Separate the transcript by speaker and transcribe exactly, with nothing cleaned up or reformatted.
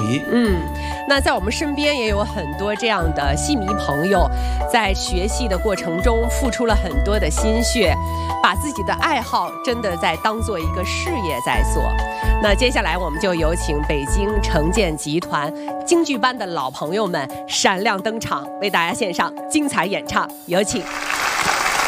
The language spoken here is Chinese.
Speaker 1: 迷。
Speaker 2: 嗯，那在我们身边也有很多这样的戏迷朋友，在学戏的过程中付出了很多的心血，把自己的爱好真的在当做一个事业在做。那接下来我们就有请北京城建集团京剧班的老朋友们闪亮登场，为大家献上精彩演唱，有请。